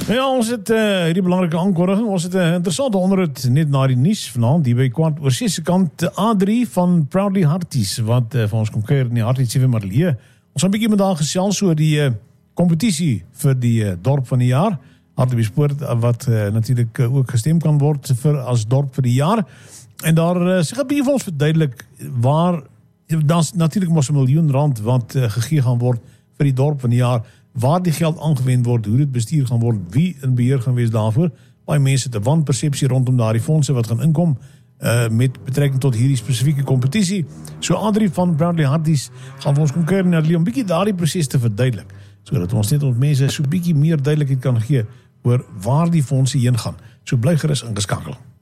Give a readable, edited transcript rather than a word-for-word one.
Ja, ons het hierdie belangrike aankondiging. Ons het 'n interessante onderhoud net na die nuus vanaand hier by kwart oor 6 se kant. Adrie van Proudly Harties wat vir ons kom kuier in die Harties 7 Marlee. Ons gaan 'n bietjie met haar gesels oor die kompetisie vir die dorp van die jaar. Hartbeespoort wat natuurlik ook gestem kan word vir as dorp vir die jaar. En daar sy gaan bietjie vir ons verduidelik waar daar's natuurlik mos R1 miljoen wat gegee gaan word vir die dorp van die jaar. Waar die geld aangewend word, hoe dit bestuur gaan word, wie in beheer gaan wees daarvoor. Baie mense het 'n wanpersepsie rondom daardie fondse wat gaan inkom met betrekking tot hierdie spesifieke kompetisie. So Adrie van Proudly Harties gaan vir ons kom kuier om 'n bietjie daardie proses te verduidelik, sodat ons net ons mense so 'n bietjie meer duidelikheid kan gee oor waar die fondse heen gaan. So bly gerus ingeskakel.